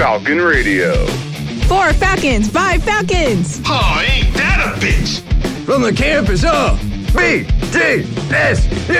Falcon Radio. For Falcons, by Falcons. Oh, ain't that a bitch? From the campus of BTSU.